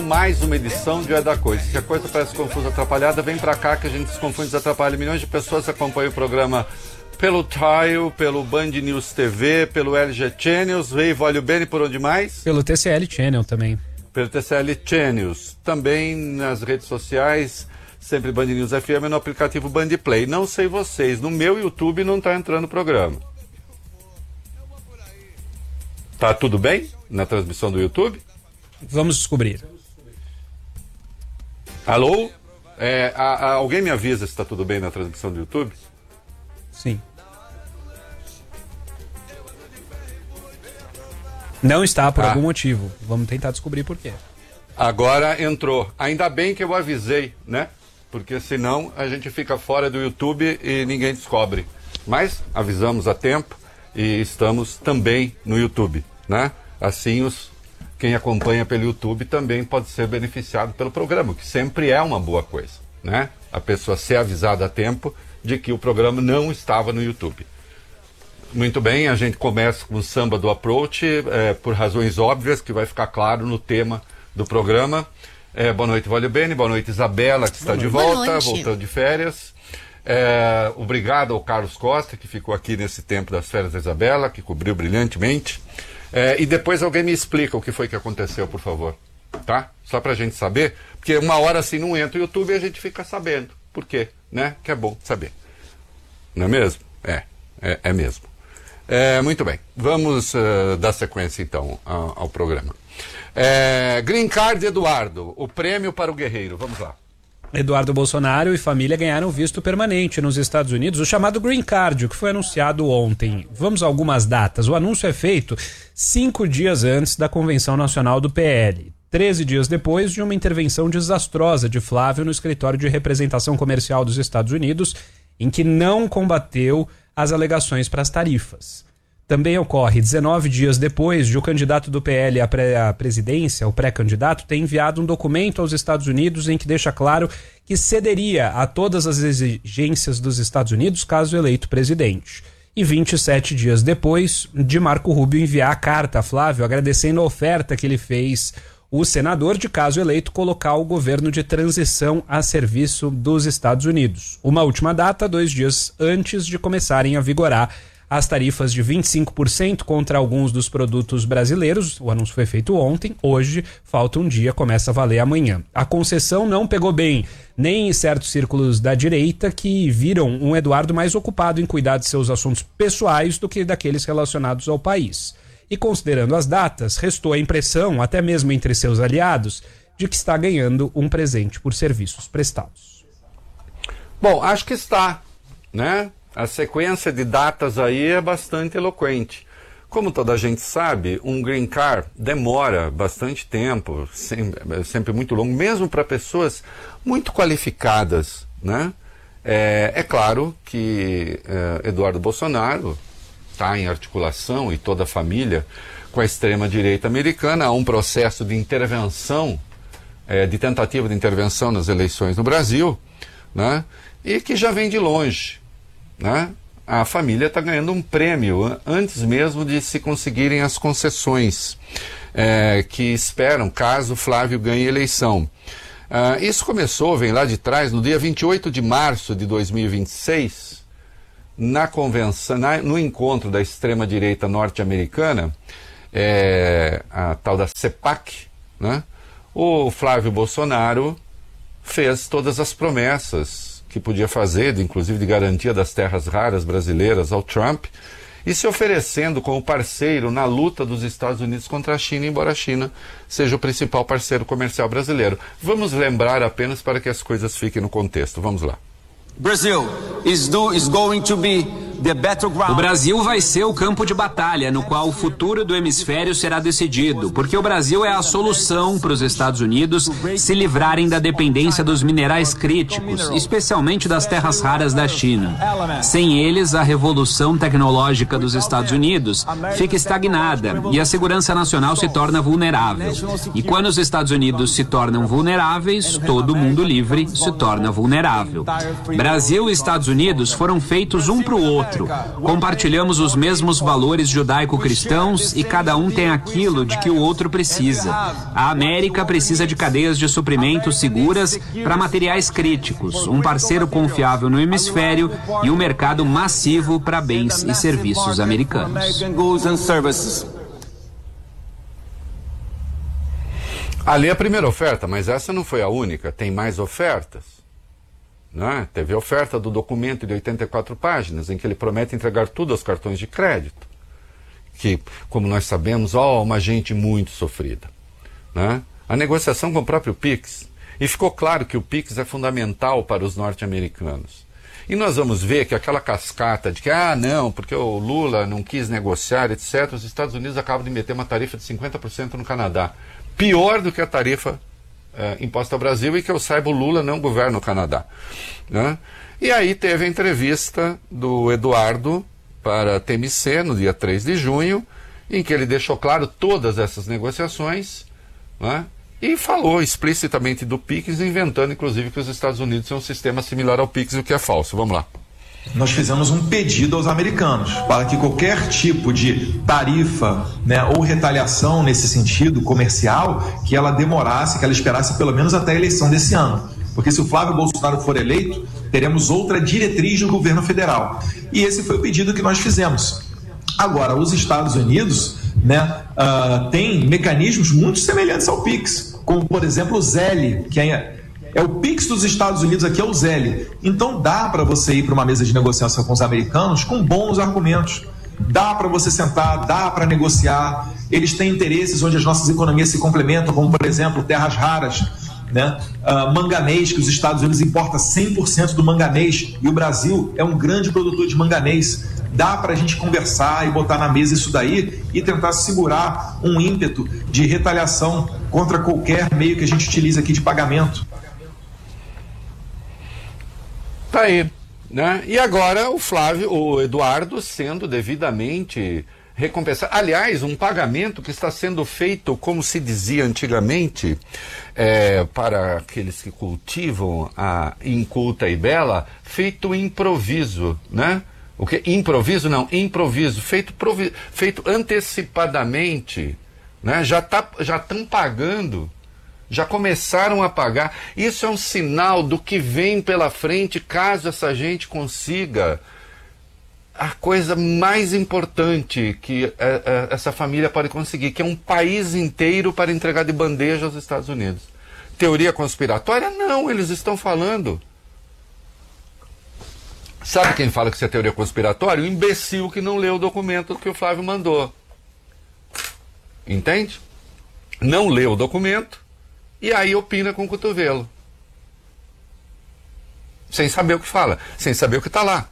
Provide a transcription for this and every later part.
mais uma edição de É da Coisa. Se a coisa parece confusa, atrapalhada, vem pra cá que a gente desconfunde, desatrapalha. Milhões de pessoas acompanham o programa pelo Tile, pelo Band News TV, pelo LG Channels, veio Vale Bene, por onde mais? Pelo TCL Channel também. Pelo TCL Channels. Também nas redes sociais, sempre Band News FM, no aplicativo Band Play. Não sei vocês, no meu YouTube não tá entrando o programa. Tá tudo bem na transmissão do YouTube? Vamos descobrir. Alô? Alguém me avisa se está tudo bem na transmissão do YouTube? Sim. Não está por algum motivo. Vamos tentar descobrir por quê. Agora entrou. Ainda bem que eu avisei, né? Porque senão a gente fica fora do YouTube e ninguém descobre. Mas avisamos a tempo e estamos também no YouTube, né? Assim quem acompanha pelo YouTube também pode ser beneficiado pelo programa, que sempre é uma boa coisa, né? A pessoa ser avisada a tempo de que o programa não estava no YouTube. Muito bem, a gente começa com o samba do Approach, por razões óbvias, que vai ficar claro no tema do programa. Boa noite, Vale Bene, boa noite, Isabela, que está de volta, voltando de férias. Obrigado ao Carlos Costa, que ficou aqui nesse tempo das férias da Isabela, que cobriu brilhantemente. E depois alguém me explica o que foi que aconteceu, por favor. Tá? Só pra gente saber, porque uma hora assim não entra o YouTube e a gente fica sabendo. Por quê? Né? Que é bom saber. Não é mesmo? É mesmo. Muito bem. Vamos dar sequência então ao programa. Green Card Eduardo, o prêmio para o guerreiro. Vamos lá. Eduardo Bolsonaro e família ganharam visto permanente nos Estados Unidos, o chamado Green Card, o que foi anunciado ontem. Vamos a algumas datas. O anúncio é feito 5 dias antes da Convenção Nacional do PL. 13 dias depois de uma intervenção desastrosa de Flávio no escritório de representação comercial dos Estados Unidos, em que não combateu as alegações para as tarifas. Também ocorre 19 dias depois de o candidato do PL à presidência, o pré-candidato, ter enviado um documento aos Estados Unidos em que deixa claro que cederia a todas as exigências dos Estados Unidos caso eleito presidente. E 27 dias depois de Marco Rubio enviar a carta a Flávio agradecendo a oferta que ele fez o senador de, caso eleito, colocar o governo de transição a serviço dos Estados Unidos. Uma última data, 2 dias antes de começarem a vigorar as tarifas de 25% contra alguns dos produtos brasileiros. O anúncio foi feito ontem, hoje falta um dia, começa a valer amanhã. A concessão não pegou bem nem em certos círculos da direita, que viram um Eduardo mais ocupado em cuidar de seus assuntos pessoais do que daqueles relacionados ao país. E considerando as datas, restou a impressão, até mesmo entre seus aliados, de que está ganhando um presente por serviços prestados. Bom, acho que está, né? A sequência de datas aí é bastante eloquente. Como toda a gente sabe, um green card demora bastante tempo, sempre muito longo, mesmo para pessoas muito qualificadas, né? É claro que Eduardo Bolsonaro está em articulação, e toda a família, com a extrema-direita americana. Há um processo de intervenção, de tentativa de intervenção nas eleições no Brasil, né? E que já vem de longe. Né? A família está ganhando um prêmio antes mesmo de se conseguirem as concessões que esperam caso Flávio ganhe eleição. Isso começou, vem lá de trás, no dia 28 de março de 2026, na convenção, no encontro da extrema-direita norte-americana, a tal da CEPAC, né? O Flávio Bolsonaro fez todas as promessas que podia fazer, inclusive de garantia das terras raras brasileiras ao Trump, e se oferecendo como parceiro na luta dos Estados Unidos contra a China, embora a China seja o principal parceiro comercial brasileiro. Vamos lembrar apenas para que as coisas fiquem no contexto. Vamos lá. O Brasil vai ser o campo de batalha no qual o futuro do hemisfério será decidido, porque o Brasil é a solução para os Estados Unidos se livrarem da dependência dos minerais críticos, especialmente das terras raras da China. Sem eles, a revolução tecnológica dos Estados Unidos fica estagnada e a segurança nacional se torna vulnerável. E quando os Estados Unidos se tornam vulneráveis, todo mundo livre se torna vulnerável. Brasil e Estados Unidos foram feitos um para o outro. outro. Compartilhamos os mesmos valores judaico-cristãos e cada um tem aquilo de que o outro precisa. A América precisa de cadeias de suprimentos seguras para materiais críticos, um parceiro confiável no hemisfério e um mercado massivo para bens e serviços americanos. Ali é a primeira oferta, mas essa não foi a única, tem mais ofertas. Né? Teve a oferta do documento de 84 páginas, em que ele promete entregar tudo aos cartões de crédito, que, como nós sabemos, uma gente muito sofrida. Né? A negociação com o próprio PIX, e ficou claro que o PIX é fundamental para os norte-americanos. E nós vamos ver que aquela cascata de que, não, porque o Lula não quis negociar, etc., os Estados Unidos acabam de meter uma tarifa de 50% no Canadá. Pior do que a tarifa imposta ao Brasil, e que eu saiba, o Lula não governa o Canadá. Né? E aí teve a entrevista do Eduardo para a TMC, no dia 3 de junho, em que ele deixou claro todas essas negociações, né? E falou explicitamente do PIX, inventando inclusive que os Estados Unidos têm um sistema similar ao PIX, o que é falso. Vamos lá. Nós fizemos um pedido aos americanos para que qualquer tipo de tarifa, né, ou retaliação nesse sentido comercial, que ela demorasse, que ela esperasse pelo menos até a eleição desse ano. Porque se o Flávio Bolsonaro for eleito, teremos outra diretriz do governo federal. E esse foi o pedido que nós fizemos. Agora, os Estados Unidos, né, têm mecanismos muito semelhantes ao PIX, como, por exemplo, o ZEL, que é o PIX dos Estados Unidos, aqui é o ZEL. Então dá para você ir para uma mesa de negociação com os americanos com bons argumentos. Dá para você sentar, dá para negociar. Eles têm interesses onde as nossas economias se complementam, como, por exemplo, terras raras, né? Manganês, que os Estados Unidos importam 100% do manganês, e o Brasil é um grande produtor de manganês. Dá para a gente conversar e botar na mesa isso daí e tentar segurar um ímpeto de retaliação contra qualquer meio que a gente utilize aqui de pagamento. Tá aí, né? E agora o Eduardo sendo devidamente recompensado. Aliás, um pagamento que está sendo feito, como se dizia antigamente, para aqueles que cultivam a inculta e bela, feito improviso, né? O que? Improviso? Não, improviso, feito antecipadamente, né? Já estão pagando. Já começaram a pagar. Isso é um sinal do que vem pela frente, caso essa gente consiga a coisa mais importante que essa família pode conseguir, que é um país inteiro para entregar de bandeja aos Estados Unidos. Teoria conspiratória? Não, eles estão falando. Sabe quem fala que isso é teoria conspiratória? O imbecil que não leu o documento que o Flávio mandou. Entende? Não leu o documento. E aí opina com o cotovelo. Sem saber o que fala, sem saber o que está lá.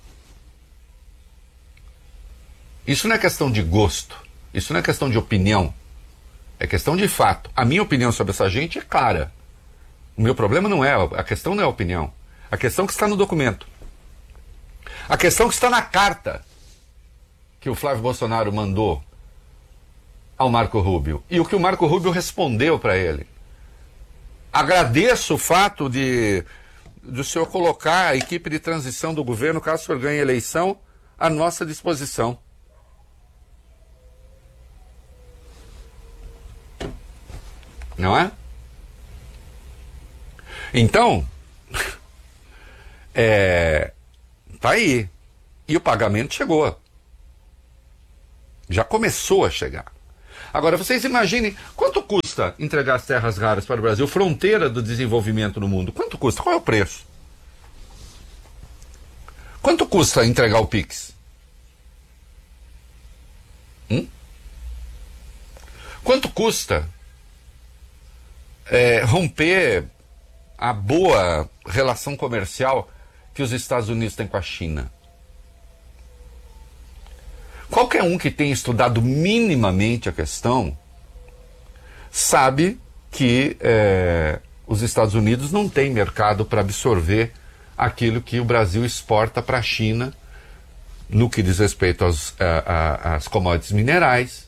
Isso não é questão de gosto, isso não é questão de opinião, é questão de fato. A minha opinião sobre essa gente é clara. O meu problema não é, a questão não é a opinião. A questão que está no documento. A questão que está na carta que o Flávio Bolsonaro mandou ao Marco Rubio. E o que o Marco Rubio respondeu para ele. Agradeço o fato de o senhor colocar a equipe de transição do governo, caso o senhor ganhe a eleição, à nossa disposição. Não é? Então, tá aí. E o pagamento chegou. Já começou a chegar. Agora, vocês imaginem, quanto custa entregar as terras raras para o Brasil, fronteira do desenvolvimento no mundo? Quanto custa? Qual é o preço? Quanto custa entregar o PIX? Quanto custa romper a boa relação comercial que os Estados Unidos têm com a China? Qualquer um que tenha estudado minimamente a questão sabe que os Estados Unidos não têm mercado para absorver aquilo que o Brasil exporta para a China no que diz respeito às commodities minerais,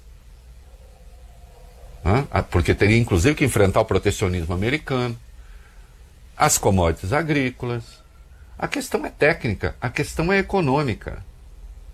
porque teria inclusive que enfrentar o protecionismo americano, as commodities agrícolas. A questão é técnica, a questão é econômica.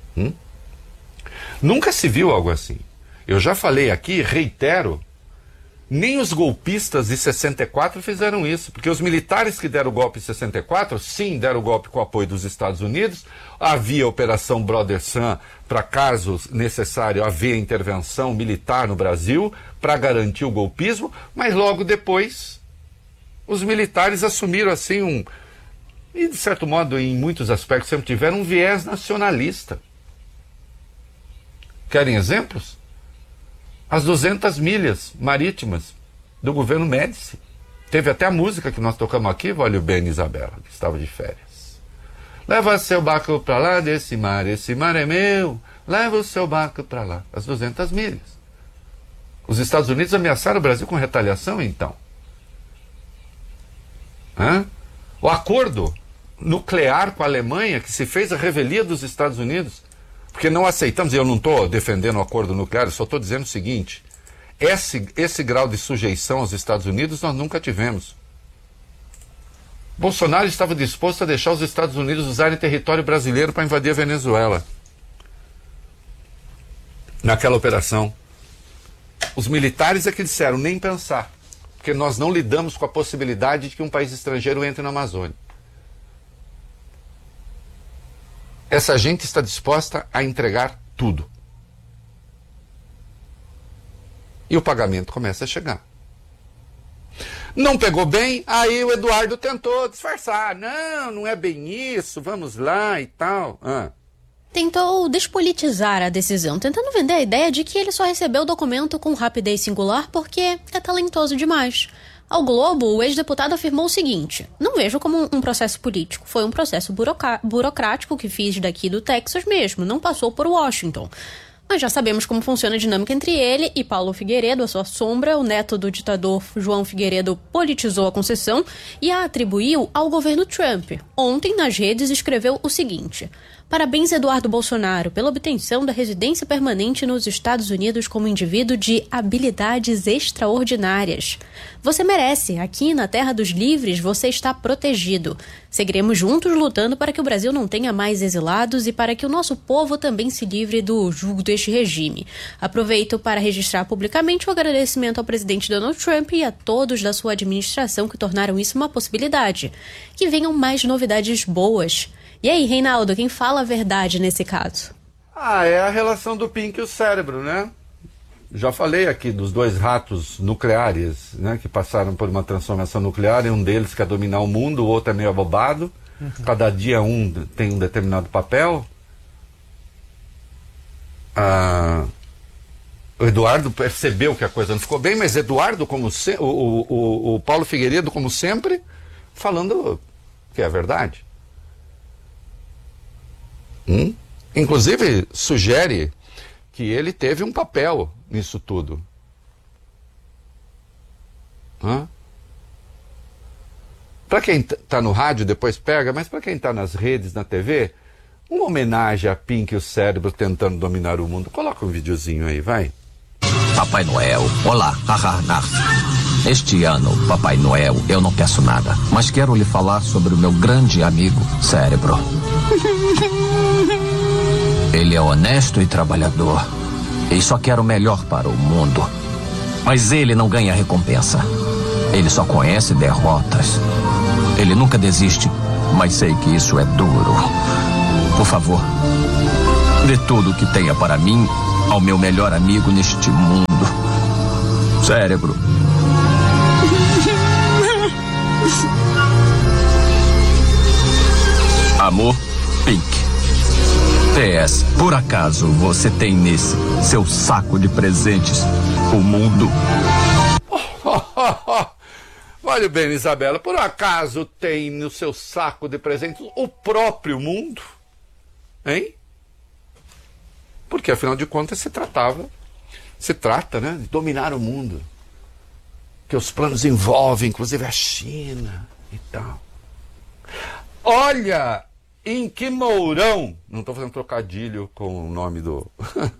Nunca se viu algo assim. Eu já falei aqui, reitero, nem os golpistas de 64 fizeram isso, porque os militares que deram o golpe em 64, sim, deram o golpe com o apoio dos Estados Unidos, havia a Operação Brother Sun, para caso necessário haver intervenção militar no Brasil, para garantir o golpismo, mas logo depois os militares assumiram assim e de certo modo, em muitos aspectos, sempre tiveram um viés nacionalista. Querem exemplos? As 200 milhas marítimas do governo Médici. Teve até a música que nós tocamos aqui, Vale o Bem, Isabela, que estava de férias. Leva seu barco para lá desse mar, esse mar é meu. Leva o seu barco para lá. As 200 milhas. Os Estados Unidos ameaçaram o Brasil com retaliação, então. O acordo nuclear com a Alemanha, que se fez a revelia dos Estados Unidos, porque não aceitamos, e eu não estou defendendo o acordo nuclear, eu só estou dizendo o seguinte, esse grau de sujeição aos Estados Unidos nós nunca tivemos. Bolsonaro estava disposto a deixar os Estados Unidos usarem território brasileiro para invadir a Venezuela. Naquela operação. Os militares é que disseram, nem pensar, porque nós não lidamos com a possibilidade de que um país estrangeiro entre na Amazônia. Essa gente está disposta a entregar tudo. E o pagamento começa a chegar. Não pegou bem, aí o Eduardo tentou disfarçar. Não é bem isso, vamos lá e tal. Tentou despolitizar a decisão, tentando vender a ideia de que ele só recebeu o documento com rapidez singular porque é talentoso demais. Ao Globo, o ex-deputado afirmou o seguinte: não vejo como um processo político, foi um processo burocrático que fiz daqui do Texas mesmo, não passou por Washington. Mas já sabemos como funciona a dinâmica entre ele e Paulo Figueiredo, a sua sombra. O neto do ditador João Figueiredo politizou a concessão e a atribuiu ao governo Trump. Ontem, nas redes, escreveu o seguinte: parabéns, Eduardo Bolsonaro, pela obtenção da residência permanente nos Estados Unidos como indivíduo de habilidades extraordinárias. Você merece. Aqui na Terra dos Livres você está protegido. Seguiremos juntos lutando para que o Brasil não tenha mais exilados e para que o nosso povo também se livre do jugo deste regime. Aproveito para registrar publicamente o agradecimento ao presidente Donald Trump e a todos da sua administração que tornaram isso uma possibilidade. Que venham mais novidades boas. E aí, Reinaldo, quem fala a verdade nesse caso? É a relação do Pink e o cérebro, né? Já falei aqui dos dois ratos nucleares, né, que passaram por uma transformação nuclear, e um deles quer dominar o mundo, o outro é meio abobado. Cada dia um tem um determinado papel. O Eduardo percebeu que a coisa não ficou bem, mas Eduardo, como o Paulo Figueiredo, como sempre, falando que é verdade. Inclusive, sugere que ele teve um papel nisso tudo. Para quem está no rádio, depois pega, mas para quem está nas redes, na TV, uma homenagem a Pink e o cérebro tentando dominar o mundo. Coloca um videozinho aí, vai. Papai Noel, olá, este ano, Papai Noel, eu não peço nada, mas quero lhe falar sobre o meu grande amigo, Cérebro. Ele é honesto e trabalhador, e só quer o melhor para o mundo. Mas ele não ganha recompensa. Ele só conhece derrotas. Ele nunca desiste, mas sei que isso é duro. Por favor, dê tudo o que tenha para mim ao meu melhor amigo neste mundo. Cérebro. Amor, Pink. PS, por acaso você tem nesse seu saco de presentes o mundo? Olha bem, Isabela, por acaso tem no seu saco de presentes o próprio mundo? Hein? Porque afinal de contas se trata, né, de dominar o mundo. Que os planos envolvem, inclusive, a China e tal. Olha em que Mourão, não estou fazendo trocadilho com o nome do...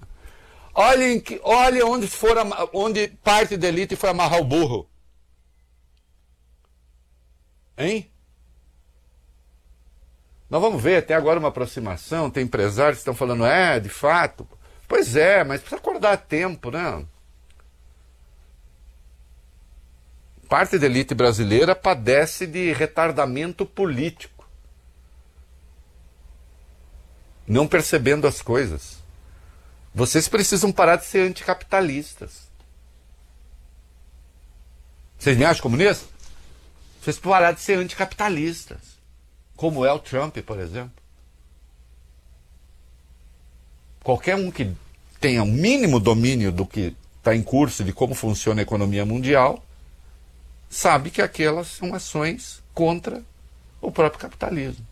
olha onde parte da elite foi amarrar o burro. Hein? Nós vamos ver até agora uma aproximação, tem empresários que estão falando, de fato. Pois é, mas precisa acordar a tempo, né? Parte da elite brasileira padece de retardamento político, não percebendo as coisas. Vocês precisam parar de ser anticapitalistas. Vocês me acham comunista? Vocês precisam parar de ser anticapitalistas, como é o Trump, por exemplo. Qualquer um que tenha o mínimo domínio do que está em curso, de como funciona a economia mundial, sabe que aquelas são ações contra o próprio capitalismo.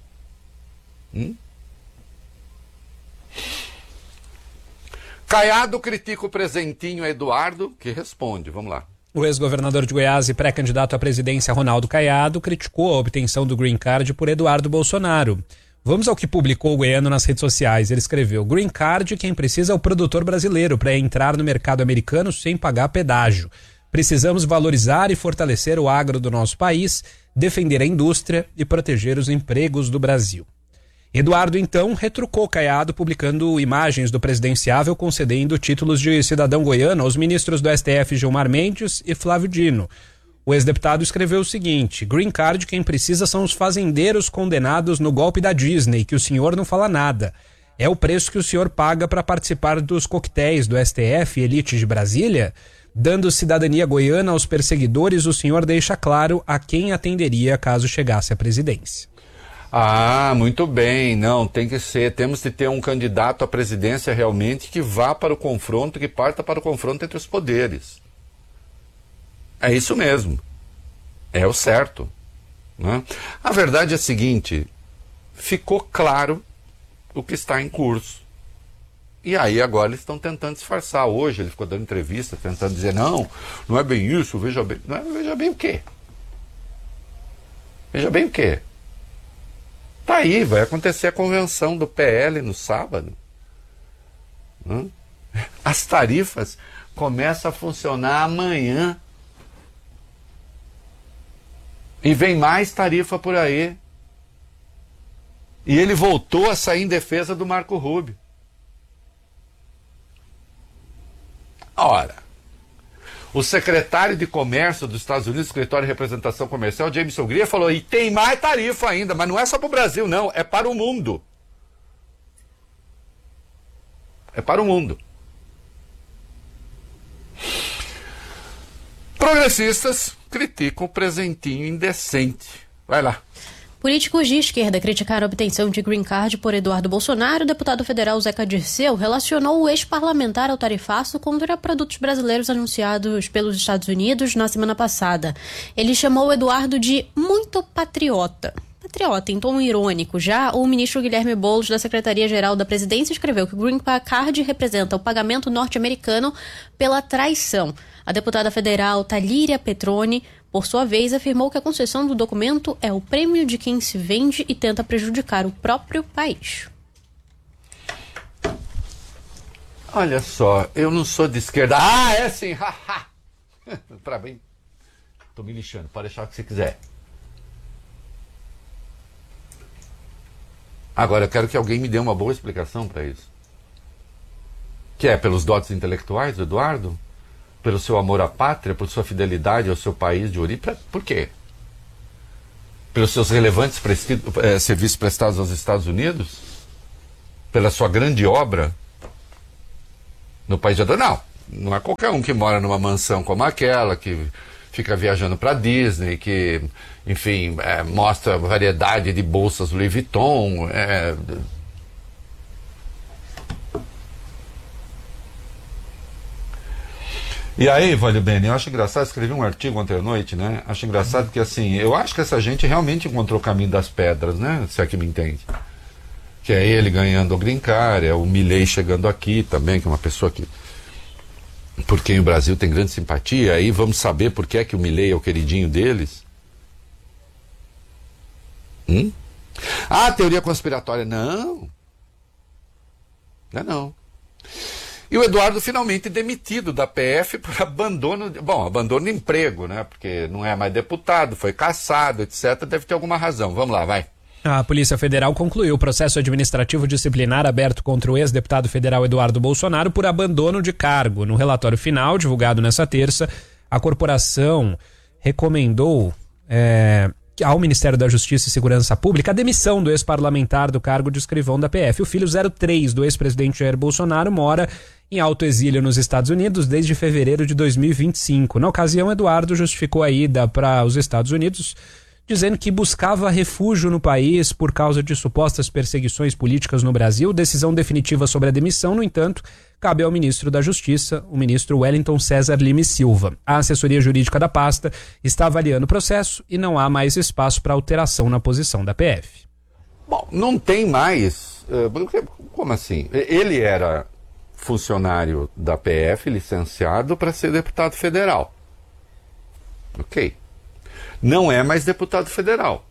Caiado critica o presentinho Eduardo, que responde. Vamos lá. O ex-governador de Goiás e pré-candidato à presidência Ronaldo Caiado criticou a obtenção do Green Card por Eduardo Bolsonaro. Vamos ao que publicou o goiano nas redes sociais. Ele escreveu: Green Card, quem precisa é o produtor brasileiro para entrar no mercado americano sem pagar pedágio. Precisamos valorizar e fortalecer o agro do nosso país, defender a indústria e proteger os empregos do Brasil. Eduardo, então, retrucou Caiado, publicando imagens do presidenciável concedendo títulos de cidadão goiano aos ministros do STF Gilmar Mendes e Flávio Dino. O ex-deputado escreveu o seguinte: Green Card, quem precisa são os fazendeiros condenados no golpe da Disney, que o senhor não fala nada. É o preço que o senhor paga para participar dos coquetéis do STF Elite de Brasília? Dando cidadania goiana aos perseguidores, o senhor deixa claro a quem atenderia caso chegasse à presidência. Muito bem. Não, tem que ser. Temos de ter um candidato à presidência realmente que vá para o confronto, que parta para o confronto entre os poderes. É isso mesmo. É o certo. Né? A verdade é a seguinte: ficou claro o que está em curso. E aí agora eles estão tentando disfarçar. Hoje ele ficou dando entrevista, tentando dizer, não é bem isso, veja bem. Não é, veja bem o quê? Veja bem o quê? Tá aí, vai acontecer a convenção do PL no sábado. As tarifas começam a funcionar amanhã. E vem mais tarifa por aí. E ele voltou a sair em defesa do Marco Rubio. Ora, o secretário de Comércio dos Estados Unidos, Escritório de Representação Comercial, Jameson Greer, falou, e tem mais tarifa ainda, mas não é só para o Brasil, não, é para o mundo. É para o mundo. Progressistas criticam o presentinho indecente. Vai lá. Políticos de esquerda criticaram a obtenção de Green Card por Eduardo Bolsonaro. O deputado federal Zeca Dirceu relacionou o ex-parlamentar ao tarifaço contra produtos brasileiros anunciados pelos Estados Unidos na semana passada. Ele chamou o Eduardo de muito patriota. Patriota, em tom irônico. Já o ministro Guilherme Boulos, da Secretaria-Geral da Presidência, escreveu que o Green Card representa o pagamento norte-americano pela traição. A deputada federal Talíria Petroni, por sua vez, afirmou que a concessão do documento é o prêmio de quem se vende e tenta prejudicar o próprio país. Olha só, eu não sou de esquerda. É sim, haha. Pra bem, tô me lixando, pode deixar o que você quiser. Agora, eu quero que alguém me dê uma boa explicação para isso. Que é pelos dotes intelectuais do Eduardo? Pelo seu amor à pátria, por sua fidelidade ao seu país de origem? Por quê? Pelos seus relevantes serviços prestados aos Estados Unidos? Pela sua grande obra no país de Adão? Não é qualquer um que mora numa mansão como aquela, que fica viajando para Disney, que, enfim, mostra variedade de bolsas Louis Vuitton. E aí, Valio Bene, eu acho engraçado, escrevi um artigo ontem à noite, né? Acho engraçado que, assim, eu acho que essa gente realmente encontrou o caminho das pedras, né? Se é que me entende. Que é ele ganhando o Green Card, é o Milei chegando aqui também, que é uma pessoa que, por quem o Brasil tem grande simpatia. Aí vamos saber por que é que o Milei é o queridinho deles. Teoria conspiratória. Não. Não. E o Eduardo finalmente demitido da PF por abandono de emprego, né? Porque não é mais deputado, foi cassado, etc. Deve ter alguma razão. Vamos lá, vai. A Polícia Federal concluiu o processo administrativo disciplinar aberto contra o ex-deputado federal Eduardo Bolsonaro por abandono de cargo. No relatório final, divulgado nesta terça, a corporação recomendou ao Ministério da Justiça e Segurança Pública a demissão do ex-parlamentar do cargo de escrivão da PF. O filho 03 do ex-presidente Jair Bolsonaro mora em alto exílio nos Estados Unidos desde fevereiro de 2025. Na ocasião, Eduardo justificou a ida para os Estados Unidos, dizendo que buscava refúgio no país por causa de supostas perseguições políticas no Brasil. Decisão definitiva sobre a demissão, no entanto, cabe ao ministro da Justiça, o ministro Wellington César Lima e Silva. A assessoria jurídica da pasta está avaliando o processo e não há mais espaço para alteração na posição da PF. Bom, não tem mais... Como assim? Ele era funcionário da PF, licenciado para ser deputado federal. Ok. Não é mais deputado federal.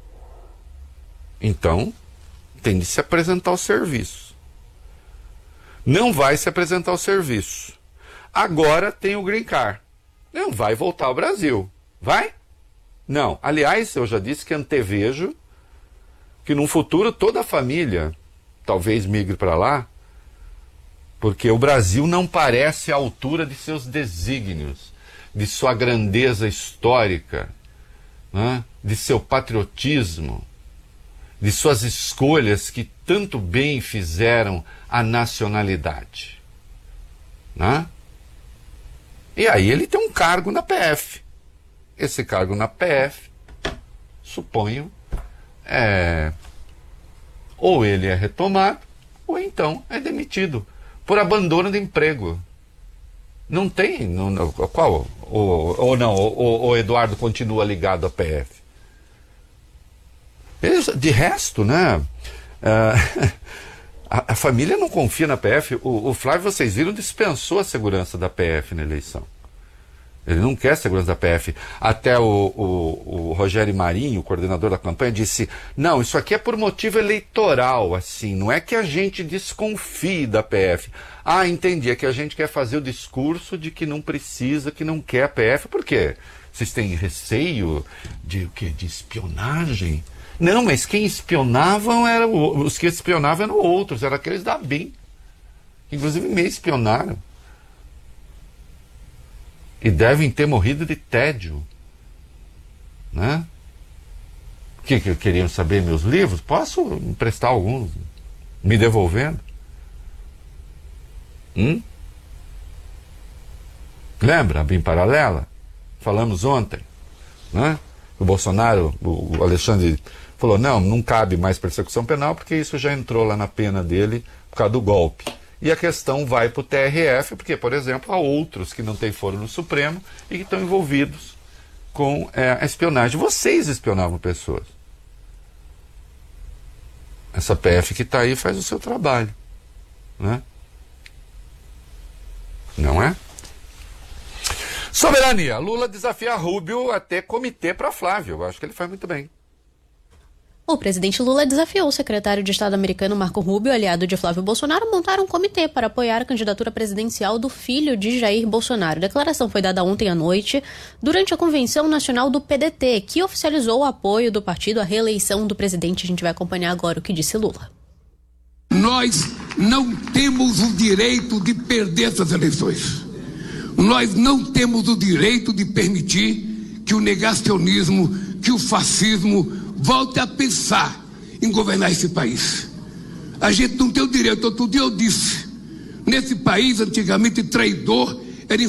Então, tem de se apresentar ao serviço. Não vai se apresentar ao serviço. Agora tem o Green Card. Não vai voltar ao Brasil. Vai? Não. Aliás, eu já disse que antevejo que num futuro toda a família talvez migre para lá, porque o Brasil não parece à altura de seus desígnios, de sua grandeza histórica, né? De seu patriotismo, de suas escolhas que tanto bem fizeram à nacionalidade, né? E aí ele tem um cargo na PF. Esse cargo na PF, suponho, ou ele é retomado, ou então é demitido por abandono de emprego. Não tem, qual? Ou não, o Eduardo continua ligado à PF. De resto, né? A família não confia na PF. O Flávio, vocês viram, dispensou a segurança da PF na eleição. Ele não quer a segurança da PF. Até o Rogério Marinho, o coordenador da campanha, disse: não, isso aqui é por motivo eleitoral, assim, não é que a gente desconfie da PF. Ah, entendi, é que a gente quer fazer o discurso de que não precisa, que não quer a PF. Por quê? Vocês têm receio de o quê? De espionagem? Não, mas quem espionavam os que espionavam eram outros, eram aqueles da BIM. Inclusive me espionaram. E devem ter morrido de tédio, né? O que queriam saber? Meus livros? Posso emprestar alguns, me devolvendo? Lembra a BIM paralela? Falamos ontem, né? O Bolsonaro, o Alexandre falou, não cabe mais persecução penal, porque isso já entrou lá na pena dele por causa do golpe. E a questão vai para o TRF, porque, por exemplo, há outros que não têm foro no Supremo e que estão envolvidos com a espionagem. Vocês espionavam pessoas. Essa PF que está aí faz o seu trabalho, né? Não é? Soberania. Lula desafia Rubio a ter comitê para Flávio. Eu acho que ele faz muito bem. O presidente Lula desafiou o secretário de Estado americano Marco Rubio, aliado de Flávio Bolsonaro, a montar um comitê para apoiar a candidatura presidencial do filho de Jair Bolsonaro. A declaração foi dada ontem à noite, durante a convenção nacional do PDT, que oficializou o apoio do partido à reeleição do presidente. A gente vai acompanhar agora o que disse Lula. Nós não temos o direito de perder essas eleições. Nós não temos o direito de permitir que o negacionismo, que o fascismo volte a pensar em governar esse país. A gente não tem o direito. Outro dia eu disse, nesse país, antigamente, traidor